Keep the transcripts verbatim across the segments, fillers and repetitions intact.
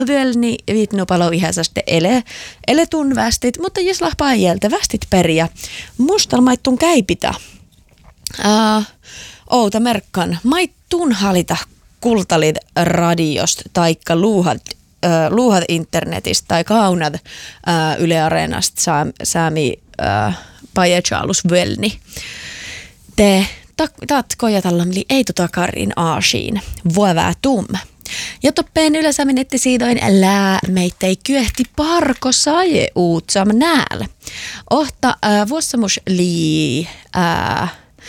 Välni viitnu palo ihäsäste ele, ele tun västit, mutta jos lahpaa jältä västit periä. Mustal maittun käipitä. Uh, outa merkkan. Maittun halita kultalid radiosta taikka luuhat, uh, luuhat internetistä tai kaunat uh, Yle Areenasta saa, saami uh, paječalus välni. Te taat kojatallamli ei tota karin aasiin. Vuovää tum. Ja toppeen yleensä minetti siidoin lää meittei kyehti parko saje uutsam nääl. Ohta äh, vuossamus lii äh, äh,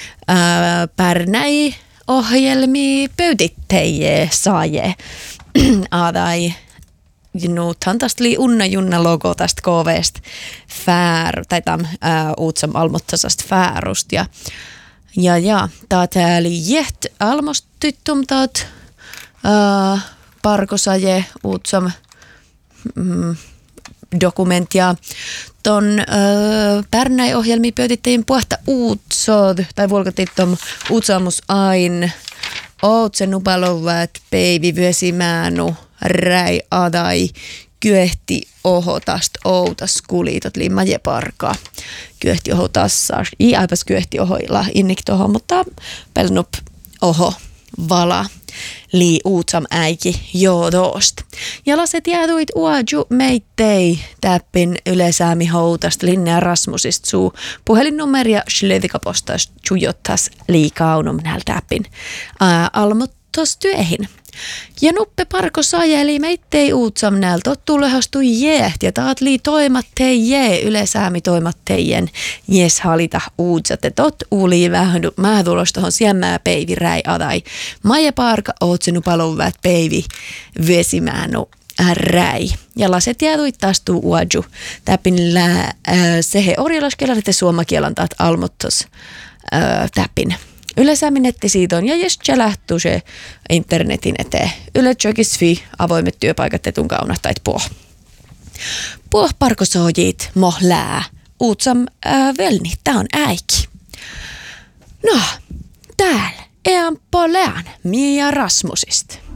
pärnäi ohjelmi pöytitteje saaje. Aadai nu tantast li unna junna logo tästä K V:stä fär, tai tam äh, uutsam almottasast färust. Ja, ja, ja taat li jeht almost tyttumtaat Uh, parkosaje uutsam mm, dokumentia. Ton uh, pärnäi-ohjelmi pöytittiin puhta uutsod, tai vuolkatittom uutsamus ain, outse nubalovat, peivi vyösimäänu, räi adai, kyehti ohotast outas kulitot limaje parkaa. Kyehti oho tassas, i aipas kyehti ohoilla innik toho, mutta pelnup oho vala. Lii uutsam äiki joodost. Ja laset jääduit uaju meittei täppin yleisäämi houtast Linnea Rasmusist suu puhelinnumeria slövikapostast jujottas liikaunum näl täppin almottos työhin. Ja nuppe parko sajeli meittei uutsam näl tottu lehastui jeht ja taat lii toimattei jee yleisäämi toimatteien jes halita uutsatte tot uuli vähän määtulostohon siemmää peivi räi adai. Maija parka ootsenu palovät peivi vesimäänu räi. Ja laset jääduit taas tuu uaju. Täpin lää äh, sehe orjalaskielan, että suomakielan taat almottos äh, täpin. Yleensä minetti siitä on, ja jos se lähtuu se internetin eteen. Yle-tjökisfi avoimet työpaikat etun kaunahtait puh. Puh parkosoojit moh lää. Uutsam ää, velni, tää on äiki. No, täällä ean polean Mia Rasmusista.